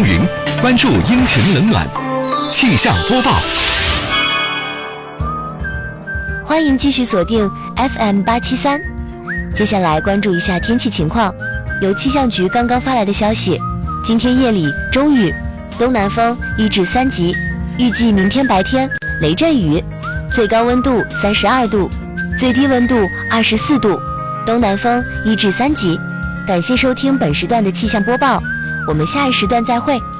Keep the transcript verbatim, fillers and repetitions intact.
云，关注阴晴冷暖。气象播报， 欢迎继续锁定 F M 八七三。接下来关注一下天气情况。由气象局刚刚发来的消息，今天夜里中雨，东南风一至三级，预计明天白天雷阵雨，最高温度三十二度，最低温度二十四度，东南风一至三级。感谢收听本时段的气象播报，我们下一时段再会。